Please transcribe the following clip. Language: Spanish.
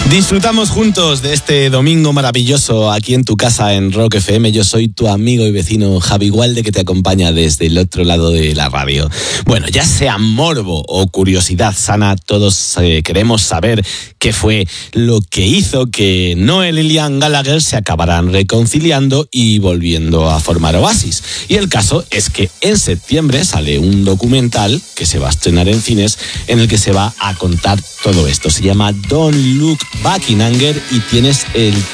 Disfrutamos juntos de este domingo maravilloso aquí en tu casa en Rock FM. Yo soy tu amigo y vecino Javi Gualde, que te acompaña desde el otro lado de la radio. Bueno, ya sea morbo o curiosidad sana, todos queremos saber qué fue lo que hizo que Noel y Liam Gallagher se acabaran reconciliando y volviendo a formar Oasis. Y el caso es que en septiembre sale un documental que se va a estrenar en cines en el que se va a contar todo esto. Se llama Don't Look Back in Anger y tienes el